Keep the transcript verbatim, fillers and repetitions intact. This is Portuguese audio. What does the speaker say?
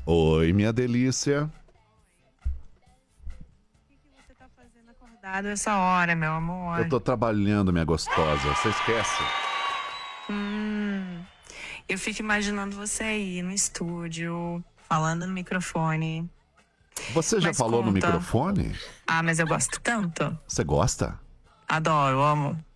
Oi, minha delícia. O que que você tá fazendo acordado essa hora, meu amor? Eu tô trabalhando, minha gostosa. Você esquece? Hum, eu fico imaginando você aí no estúdio, falando no microfone. Você já Mas falou no conta. microfone? Ah, mas eu gosto tanto. Você gosta? Adoro, amo.